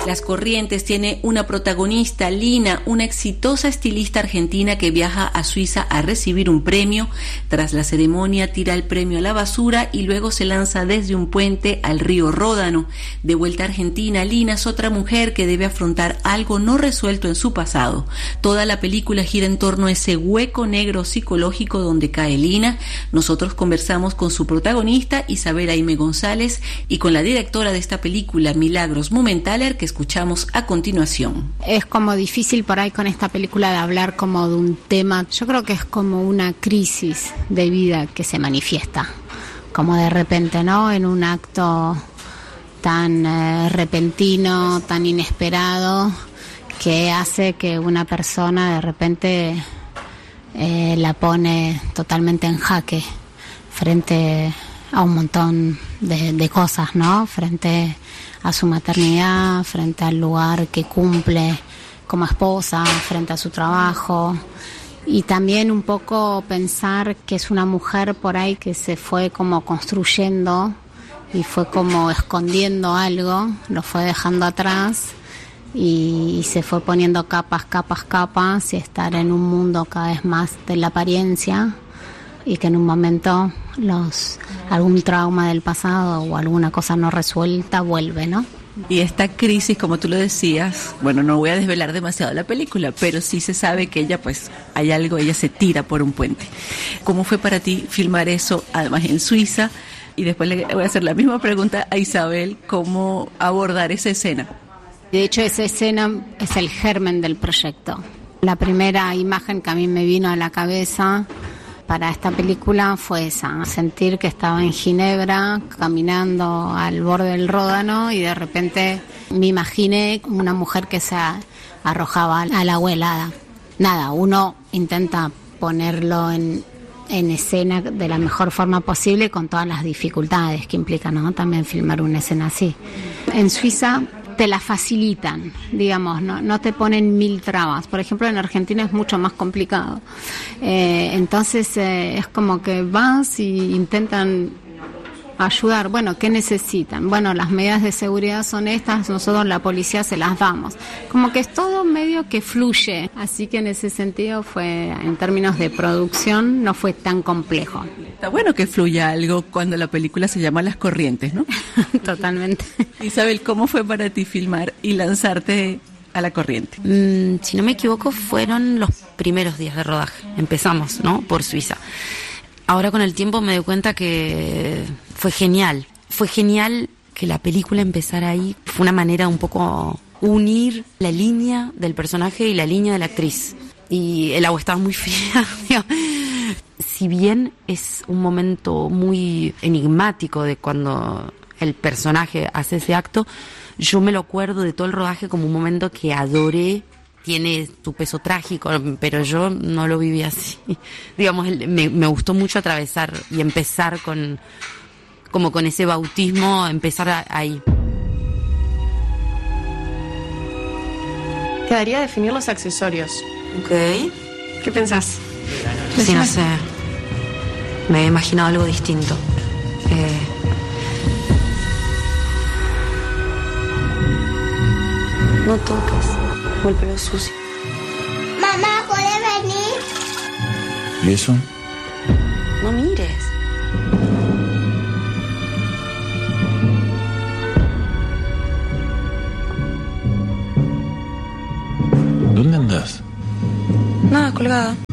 Las Corrientes tiene una protagonista, Lina, una exitosa estilista argentina que viaja a Suiza a recibir un premio. Tras la ceremonia tira el premio a la basura y luego se lanza desde un puente al río Ródano. De vuelta a Argentina, Lina es otra mujer que debe afrontar algo no resuelto en su pasado. Toda la película gira en torno a ese hueco negro psicológico donde cae Lina. Nosotros conversamos con su protagonista, Isabel Aimé González, y con la directora de esta película, Milagros Mumenthaler, que escuchamos a continuación. Es como difícil por ahí con esta película de hablar como de un tema. Yo creo que es como una crisis de vida que se manifiesta, como de repente, ¿no? En un acto tan repentino, tan inesperado, que hace que una persona de repente la pone totalmente en jaque frente a un montón de cosas, ¿no? Frente a su maternidad, frente al lugar que cumple como esposa, frente a su trabajo, y también un poco pensar que es una mujer por ahí que se fue como construyendo y fue como escondiendo algo, lo fue dejando atrás y se fue poniendo capas y estar en un mundo cada vez más de la apariencia, y que en un momento algún trauma del pasado o alguna cosa no resuelta vuelve, ¿no? Y esta crisis, como tú lo decías, bueno, no voy a desvelar demasiado la película, pero sí se sabe que ella, pues, hay algo, ella se tira por un puente. ¿Cómo fue para ti filmar eso, además en Suiza? Y después le voy a hacer la misma pregunta a Isabel, ¿cómo abordar esa escena? De hecho, esa escena es el germen del proyecto. La primera imagen que a mí me vino a la cabeza para esta película fue esa, sentir que estaba en Ginebra, caminando al borde del Ródano, y de repente me imaginé una mujer que se arrojaba al agua helada. Nada, uno intenta ponerlo en escena de la mejor forma posible, con todas las dificultades que implica, ¿no? También filmar una escena así. En Suiza te la facilitan, digamos, no te ponen mil trabas. Por ejemplo, en Argentina es mucho más complicado. Entonces es como que vas y intentan ayudar. Bueno, ¿qué necesitan? Bueno, las medidas de seguridad son estas, nosotros la policía se las damos. Como que es todo medio que fluye. Así que en ese sentido fue, en términos de producción, no fue tan complejo. Está bueno que fluya algo cuando la película se llama Las Corrientes, ¿no? Totalmente. Isabel, ¿cómo fue para ti filmar y lanzarte a la corriente? Si no me equivoco, fueron los primeros días de rodaje. Empezamos, ¿no? Por Suiza. Ahora con el tiempo me doy cuenta que fue genial. Fue genial que la película empezara ahí. Fue una manera un poco unir la línea del personaje y la línea de la actriz. Y el agua estaba muy fría. Si bien es un momento muy enigmático de cuando el personaje hace ese acto, yo me lo acuerdo de todo el rodaje como un momento que adoré. Tiene su peso trágico, pero yo no lo viví así. Digamos, me gustó mucho atravesar y empezar con ese bautismo, empezar ahí. Quedaría definir los accesorios. Ok. ¿Qué pensás? Sí, no sé. Me he imaginado algo distinto. No toques. El pelo sucio. Mamá, ¿puedes venir? ¿Y eso? No mires. ¿Dónde andás? Nada, colgada.